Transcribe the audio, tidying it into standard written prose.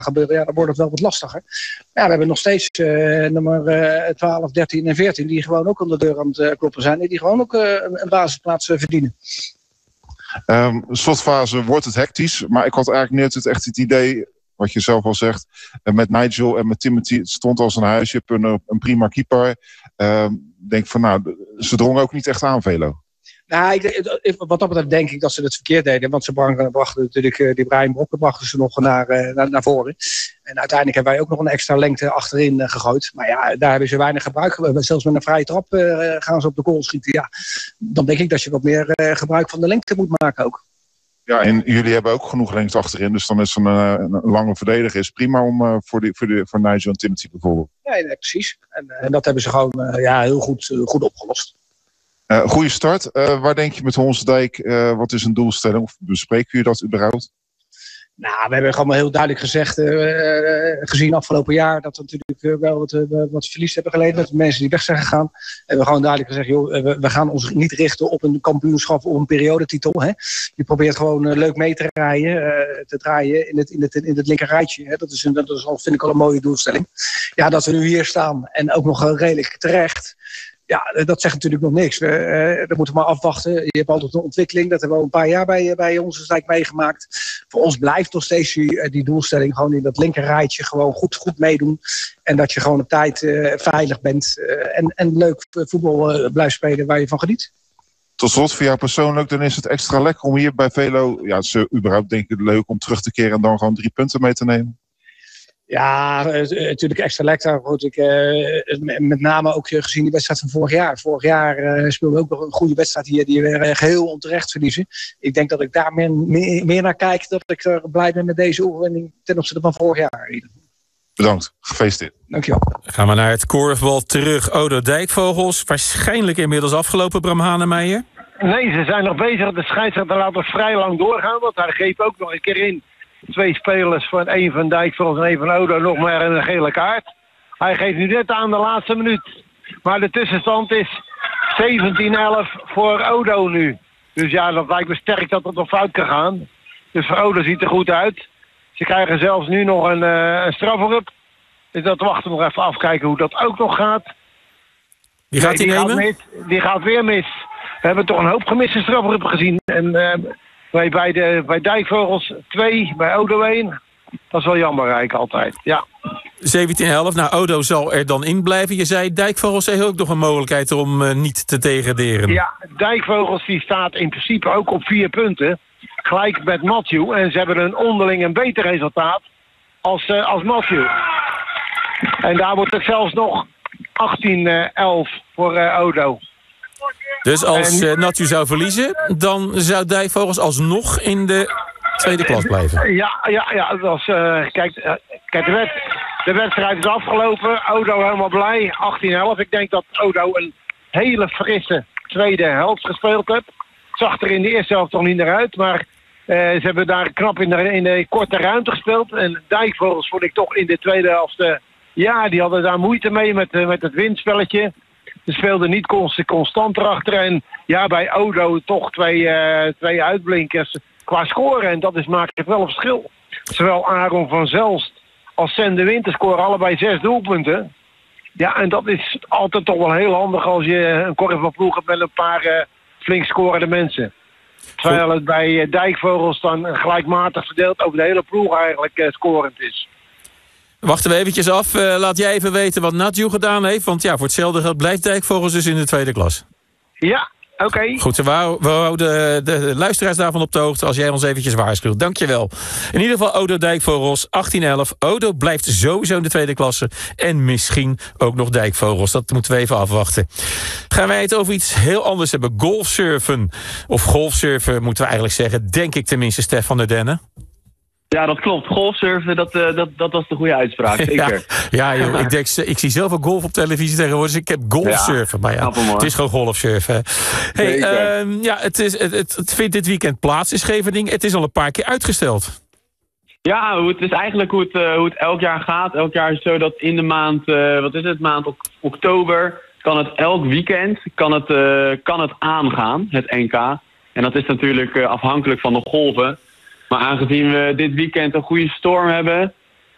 gebeuren, dan wordt het wel wat lastiger. Ja, we hebben nog steeds nummer 12, 13 en 14... die gewoon ook aan de deur aan het kloppen zijn... en die gewoon ook een basisplaats verdienen. Slotfase wordt het hectisch, maar ik had eigenlijk niet echt het idee... wat je zelf al zegt, met Nigel en met Timothy, het stond als een huis. Je hebt een prima keeper. Denk van, ze drongen ook niet echt aan, Velo. Nou, wat dat betreft denk ik dat ze het verkeerd deden. Want ze brachten natuurlijk die Brian Brokken brachten ze nog naar voren. En uiteindelijk hebben wij ook nog een extra lengte achterin gegooid. Maar ja, daar hebben ze weinig gebruik van. Zelfs met een vrije trap gaan ze op de goal schieten. Ja, dan denk ik dat je wat meer gebruik van de lengte moet maken ook. Ja, en jullie hebben ook genoeg lengte achterin. Dus dan is een lange verdediger is prima om voor Nigel en Timothy bijvoorbeeld. Ja, nee, precies. En dat hebben ze gewoon heel goed opgelost. Goede start. Waar denk je met Honsdijk? Wat is een doelstelling? Of bespreken jullie dat überhaupt? Nou, we hebben gewoon heel duidelijk gezegd, gezien afgelopen jaar, dat we natuurlijk wel wat verlies hebben geleden met de mensen die weg zijn gegaan. En we hebben gewoon duidelijk gezegd, joh, we gaan ons niet richten op een kampioenschap of een periodetitel. Hè. Je probeert gewoon leuk mee te draaien in het linker rijtje. Hè. Dat is vind ik al een mooie doelstelling. Ja, dat we nu hier staan en ook nog redelijk terecht. Ja, dat zegt natuurlijk nog niks. Dat moeten we maar afwachten. Je hebt altijd een ontwikkeling. Dat hebben we al een paar jaar bij Honsdijk meegemaakt. Voor ons blijft nog steeds die doelstelling gewoon in dat linker rijtje gewoon goed meedoen. En dat je gewoon op tijd veilig bent. En leuk voetbal blijft spelen waar je van geniet. Tot slot, voor jou persoonlijk, dan is het extra lekker om hier bij Velo... Ja, het is überhaupt denk ik leuk om terug te keren en dan gewoon 3 punten mee te nemen. Ja, natuurlijk extra lekker. Goed, met name ook gezien die wedstrijd van vorig jaar. Vorig jaar speelden we ook nog een goede wedstrijd hier die we geheel onterecht verliezen. Ik denk dat ik daar meer naar kijk, dat ik er blij ben met deze overwinning ten opzichte van vorig jaar. Bedankt, gefeliciteerd. Dankjewel. Gaan we naar het korfbal terug. Odo Dijkvogels, waarschijnlijk inmiddels afgelopen, Bram Hanemeijer. Nee, ze zijn nog bezig. De scheidsrechter laat het vrij lang doorgaan, want hij geeft ook nog een keer in. 2 spelers, van één van Dijkvogels en één van Odo, nog maar een gele kaart. Hij geeft nu net aan de laatste minuut. Maar de tussenstand is 17-11 voor Odo nu. Dus ja, dat lijkt me sterk dat het nog fout kan gaan. Dus voor Odo ziet er goed uit. Ze krijgen zelfs nu nog een strafworp. Dus dat wachten we nog even afkijken hoe dat ook nog gaat. Wie gaat hij nemen? Die gaat weer mis. We hebben toch een hoop gemiste strafworpen gezien. En bij Dijkvogels 2, bij Odo 1. Dat is wel jammer eigenlijk altijd, ja. 17-11, nou Odo zal er dan in blijven. Je zei Dijkvogels heeft ook nog een mogelijkheid om niet te degraderen. Ja, Dijkvogels die staat in principe ook op 4 punten. Gelijk met Matthew. En ze hebben een onderling een beter resultaat als Matthew. En daar wordt het zelfs nog 18-11 voor Odo. Dus als Matthew zou verliezen, dan zou Dijkvogels alsnog in de tweede klas blijven. Ja. Dat was, kijk, de wedstrijd is afgelopen. Odo helemaal blij. 18-11. Ik denk dat Odo een hele frisse tweede helft gespeeld heeft. Zag er in de eerste helft toch niet naar uit. Maar ze hebben daar knap in de korte ruimte gespeeld. En Dijkvogels vond ik toch in de tweede helft... die hadden daar moeite mee met het windspelletje. Ze speelden niet constant erachter. En ja, bij Odo toch twee uitblinkers qua scoren. En dat maakt wel een verschil. Zowel Aaron van Zelst als Sam de Winter scoren allebei 6 doelpunten. Ja, en dat is altijd toch wel heel handig als je een korfbalploeg hebt met een paar flink scorende mensen. Terwijl het bij Dijkvogels dan gelijkmatig verdeeld over de hele ploeg eigenlijk scorend is. Wachten we eventjes af. Laat jij even weten wat Nadju gedaan heeft. Want ja, voor hetzelfde geld blijft Dijkvogels dus in de tweede klas. Ja, oké. Goed, we houden de luisteraars daarvan op de hoogte als jij ons eventjes waarschuwt. Dankjewel. In ieder geval Odo Dijkvogels, 18-11. Odo blijft sowieso in de tweede klasse. En misschien ook nog Dijkvogels. Dat moeten we even afwachten. Gaan wij het over iets heel anders hebben. Golfsurfen. Of golfsurfen moeten we eigenlijk zeggen. Denk ik tenminste, Stefan der Denne. Ja, dat klopt. Golfsurfen, dat was de goede uitspraak. Zeker. Ja joh, ik zie zoveel golf op televisie tegenwoordig. Dus ik heb golfsurfen. Maar ja, het is gewoon golfsurfen. Hey, het vindt dit weekend plaats in Scheveningen. Het is al een paar keer uitgesteld. Ja, het is eigenlijk hoe het elk jaar gaat. Elk jaar is het zo dat in de maand, maand oktober... kan het elk weekend kan het aangaan, het NK. En dat is natuurlijk afhankelijk van de golven. Maar aangezien we dit weekend een goede storm hebben...